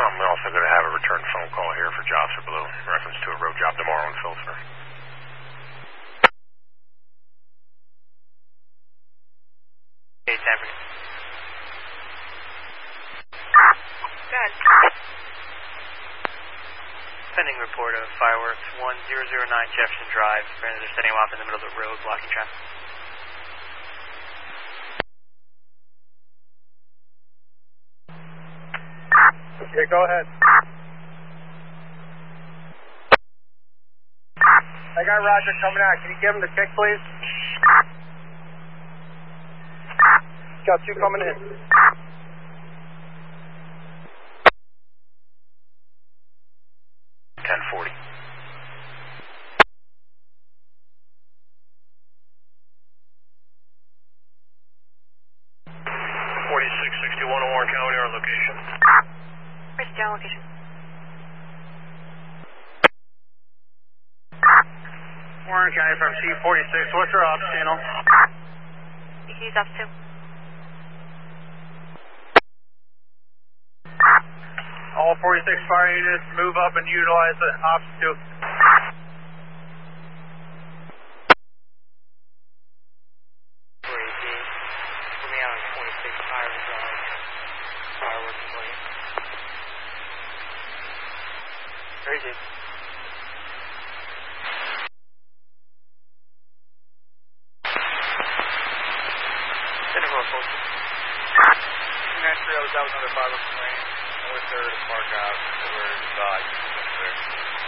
We're also going to have a return phone call here for Josser Blue in reference to a road job tomorrow in Filsner. Okay, Tampa. Good. Pending report of fireworks 1009 Jefferson Drive. Apparently they're setting them off in the middle of the road, blocking traffic. Okay, go ahead. I got Roger coming out. Can you give him the kick, please? Got two coming in. $1040. Warren County, our location. Where's your location? Warren County from C46. What's your ops channel? He's up too. All 46 fire units move up and utilize the ops 2. Very good. Central Road. Metro, that was another 5 lane. North 3rd, park out. We're